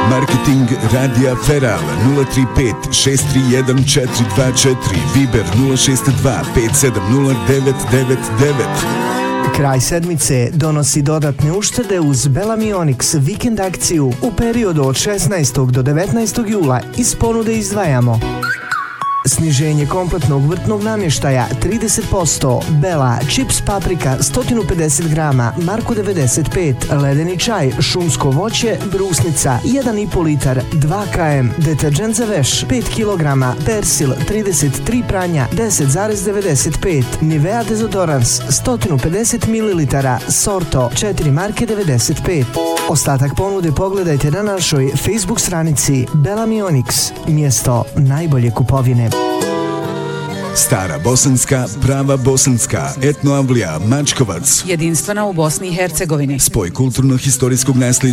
Marketing Radija Feral 035 631 424, Viber 062 570 999. Kraj sedmice donosi dodatne uštede uz Belamionix vikend akciju u periodu od 16. do 19. jula. Iz ponude izdvajamo sniženje kompletnog vrtnog namještaja 30%, Bela, čips paprika 150 grama, Marko 95, ledeni čaj, šumsko voće, brusnica 1,5 litar, 2 km, deterđent za veš 5 kg, Persil 33 pranja 10,95, Nivea dezodorans 150 ml, Sorto 4 marke 95. Ostatak ponude pogledajte na našoj Facebook stranici Belamionix, mjesto najbolje kupovine. Stara Bosanska, prava bosanska, Etno Avlija, Mačkovac. Jedinstvena u Bosni i Hercegovini. Spoj kulturno-historijskog nasljeđa